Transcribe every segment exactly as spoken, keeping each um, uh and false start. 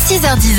six heures dix.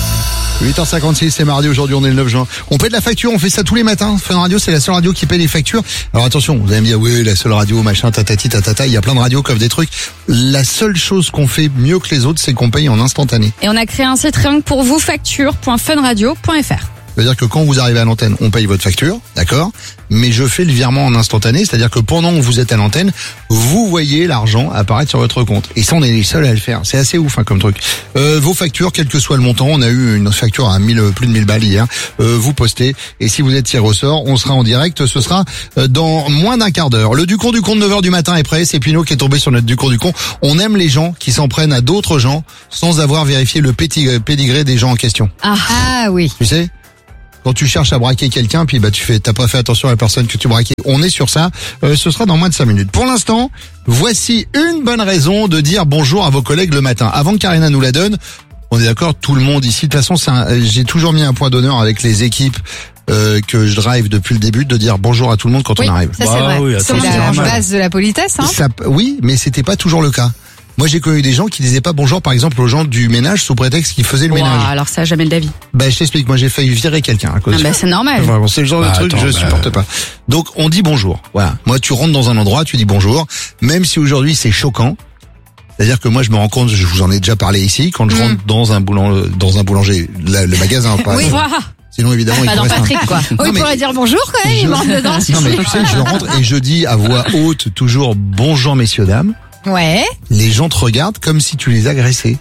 huit heures cinquante-six, c'est mardi, aujourd'hui on est le neuf juin. On paie de la facture, on fait ça tous les matins. Fun Radio, c'est la seule radio qui paie les factures. Alors attention, vous allez me dire, oui, la seule radio, machin, tatati, tatata, il y a plein de radios qui offrent des trucs. La seule chose qu'on fait mieux que les autres, c'est qu'on paye en instantané. Et on a créé un site rien que pour vous, facture point fun radio point f r. C'est-à-dire que quand vous arrivez à l'antenne, on paye votre facture, d'accord? Mais je fais le virement en instantané, c'est-à-dire que pendant que vous êtes à l'antenne, vous voyez l'argent apparaître sur votre compte. Et ça, on est les seuls à le faire. C'est assez ouf, hein, comme truc. Euh, vos factures, quel que soit le montant, on a eu une facture à mille, plus de mille balles hier. Euh, vous postez. Et si vous êtes tiré au sort, on sera en direct. Ce sera dans moins d'un quart d'heure. Le Ducour du Con de neuf heures du matin est prêt. C'est Pinot qui est tombé sur notre Ducour du Con. On aime les gens qui s'en prennent à d'autres gens sans avoir vérifié le pédigré des gens en question. Ah, ah oui. Tu sais? Quand tu cherches à braquer quelqu'un, puis bah tu fais, t'as pas fait attention à la personne que tu braquais. On est sur ça. Euh, ce sera dans moins de cinq minutes. Pour l'instant, voici une bonne raison de dire bonjour à vos collègues le matin. Avant que Karina nous la donne, on est d'accord, tout le monde ici. De toute façon, c'est un, j'ai toujours mis un point d'honneur avec les équipes euh, que je drive depuis le début de dire bonjour à tout le monde quand oui, on arrive. Ça, c'est vrai. Oui, c'est la base de la politesse, hein. Ça, oui, mais c'était pas toujours le cas. Moi, j'ai connu des gens qui disaient pas bonjour, par exemple, aux gens du ménage sous prétexte qu'ils faisaient le wow, ménage. Alors ça, jamais de la vie. Bah, je t'explique. Moi, j'ai failli virer quelqu'un à cause. Ah bah, c'est normal. Enfin, c'est le genre bah, de truc que attends, je bah... supporte pas. Donc, on dit bonjour. Voilà. Moi, tu rentres dans un endroit, tu dis bonjour. Même si aujourd'hui, c'est choquant. C'est-à-dire que moi, je me rends compte, je vous en ai déjà parlé ici, quand je mmh. rentre dans un boulang, dans un boulanger, la, le magasin, pas. Oui, voilà. Sinon, évidemment, pas il dans Patrick, un... quoi. Non, oui, il pourrait dire bonjour quand même, je... il rentre dedans. Non, mais tu sais, je rentre et je dis à voix haute, toujours bonjour, messieurs, dames. Ouais. Les gens te regardent comme si tu les agressais.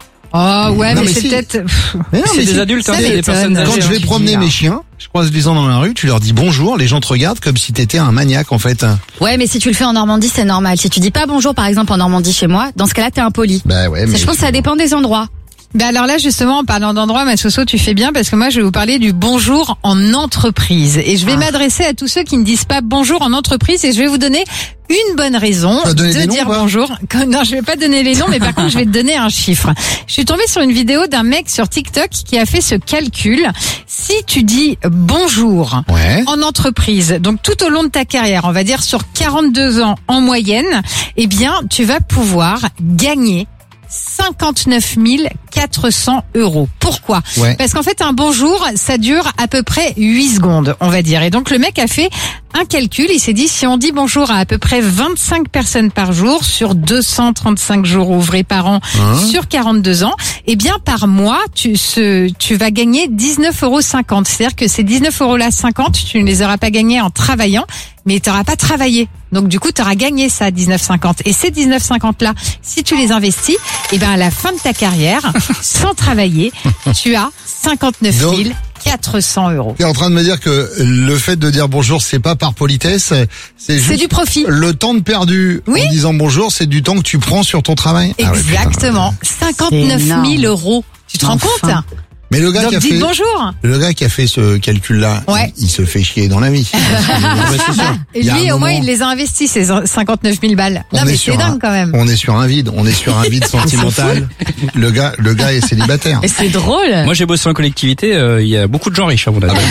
Oh ouais, non, mais, mais c'est si. peut-être... Mais non, c'est mais des si. adultes, hein, c'est des personnes âgées. Quand je vais promener mes chiens, je croise des gens dans la rue, tu leur dis bonjour, les gens te regardent comme si t'étais un maniaque en fait. Ouais, mais si tu le fais en Normandie, c'est normal. Si tu dis pas bonjour par exemple en Normandie chez moi, dans ce cas-là, t'es impoli. Bah ouais, mais je pense que ça dépend des endroits. Ben alors là justement en parlant d'endroit, ma Soso, tu fais bien parce que moi je vais vous parler du bonjour en entreprise et je vais ah. m'adresser à tous ceux qui ne disent pas bonjour en entreprise et je vais vous donner une bonne raison de dire noms, bonjour. Non, je vais pas donner les noms, mais par contre je vais te donner un chiffre. Je suis tombée sur une vidéo d'un mec sur TikTok qui a fait ce calcul. Si tu dis bonjour ouais. en entreprise, donc tout au long de ta carrière, on va dire sur quarante-deux ans en moyenne, eh bien tu vas pouvoir gagner cinquante-neuf mille quatre cents euros. Pourquoi? Ouais. Parce qu'en fait, un bonjour, ça dure à peu près huit secondes, on va dire. Et donc, le mec a fait un calcul. Il s'est dit, si on dit bonjour à à peu près vingt-cinq personnes par jour, sur deux cent trente-cinq jours ouvrés par an, hein? Sur quarante-deux ans, eh bien, par mois, tu, ce, tu vas gagner dix-neuf euros cinquante. C'est-à-dire que ces dix-neuf euros là cinquante, tu ne les auras pas gagnés en travaillant, mais tu n'auras pas travaillé. Donc, du coup, tu auras gagné ça, dix-neuf cinquante. Et ces dix-neuf cinquante là, si tu les investis, eh ben, à la fin de ta carrière, sans travailler, tu as cinquante-neuf mille quatre cents euros. Tu es en train de me dire que le fait de dire bonjour, c'est pas par politesse, c'est juste c'est du profit. Le temps de perdu oui. en disant bonjour, c'est du temps que tu prends sur ton travail. Exactement. Ah ouais, cinquante-neuf mille euros. Tu te rends compte? Mais le gars Donc qui a dites fait bonjour. Le gars qui a fait ce calcul-là, ouais. il, il se fait chier dans la vie. Et lui, au moment... moins, il les a investis, ces cinquante-neuf mille balles. Non, on mais c'est dingue un, quand même. On est sur un vide, on est sur un vide sentimental. Le gars, le gars est célibataire. Et c'est drôle. Moi, j'ai bossé en collectivité, il euh, y a beaucoup de gens riches, à mon avis.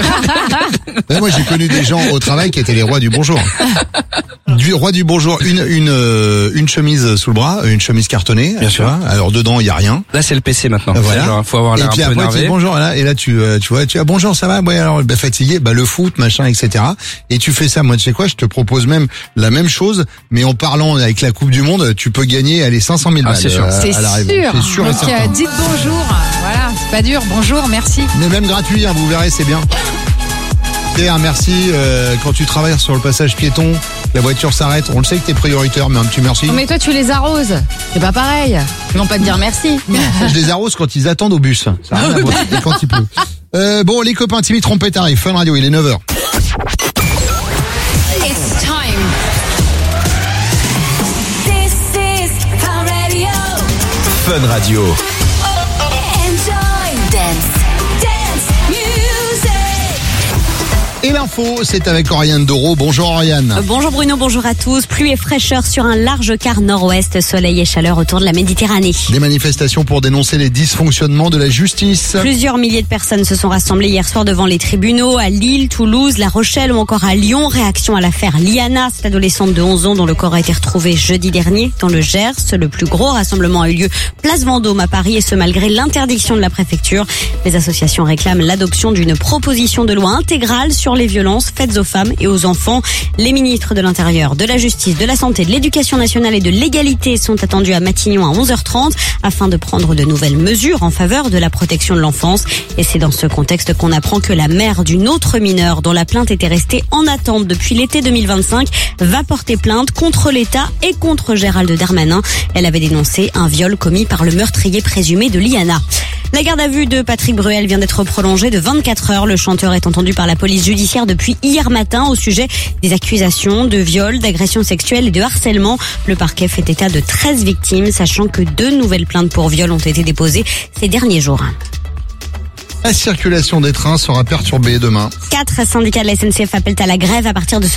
Ah, moi, j'ai connu des gens au travail qui étaient les rois du bonjour. Du roi du bonjour, une une euh, une chemise sous le bras, une chemise cartonnée. Bien sûr. Vois, alors dedans, il y a rien. Là, c'est le P C maintenant. Voilà. Genre, faut avoir l'air un peu après, énervé. Tu dis bonjour, là, et là, tu euh, tu vois, tu as bonjour, ça va, ouais, alors, bah, fatigué, bah le foot, machin, et cetera. Et tu fais ça. Moi, tu sais quoi, je te propose même la même chose, mais en parlant avec la Coupe du Monde, tu peux gagner, allez, cinq cent mille balles. Ah, c'est sûr. Euh, c'est, sûr. c'est sûr. Donc, euh, dites bonjour. Voilà, c'est pas dur. Bonjour, merci. Mais même gratuit, hein, vous verrez, c'est bien. Un merci euh, quand tu travailles sur le passage piéton, la voiture s'arrête. On le sait que t'es prioritaire, mais un petit merci. Mais toi, tu les arroses. C'est pas pareil. Ils vont pas te dire merci. Je les arrose quand ils attendent au bus. Ça n'a rien à voir. Et quand il pleut. Euh, bon, les copains, Timmy Trompette arrive. Fun Radio, il est neuf heures. It's time. This is Fun Radio. Fun Radio. Enjoy. Dance. Dance. Music. Et l'info, c'est avec Oriane Doro. Bonjour Oriane. Bonjour Bruno, bonjour à tous. Pluie et fraîcheur sur un large quart nord-ouest, soleil et chaleur autour de la Méditerranée. Des manifestations pour dénoncer les dysfonctionnements de la justice. Plusieurs milliers de personnes se sont rassemblées hier soir devant les tribunaux à Lille, Toulouse, La Rochelle ou encore à Lyon. Réaction à l'affaire Liana, cette adolescente de onze ans dont le corps a été retrouvé jeudi dernier dans le Gers. Le plus gros rassemblement a eu lieu place Vendôme à Paris et ce malgré l'interdiction de la préfecture. Les associations réclament l'adoption d'une proposition de loi intégrale sur les violences faites aux femmes et aux enfants. Les ministres de l'Intérieur, de la Justice, de la Santé, de l'Éducation nationale et de l'Égalité sont attendus à Matignon à onze heures trente afin de prendre de nouvelles mesures en faveur de la protection de l'enfance. Et c'est dans ce contexte qu'on apprend que la mère d'une autre mineure dont la plainte était restée en attente depuis l'été deux mille vingt-cinq va porter plainte contre l'État et contre Gérald Darmanin. Elle avait dénoncé un viol commis par le meurtrier présumé de Liana. La garde à vue de Patrick Bruel vient d'être prolongée de vingt-quatre heures. Le chanteur est entendu par la police judiciaire depuis hier matin au sujet des accusations de viol, d'agression sexuelle et de harcèlement. Le parquet fait état de treize victimes, sachant que deux nouvelles plaintes pour viol ont été déposées ces derniers jours. La circulation des trains sera perturbée demain. Quatre syndicats de la S N C F appellent à la grève à partir de ce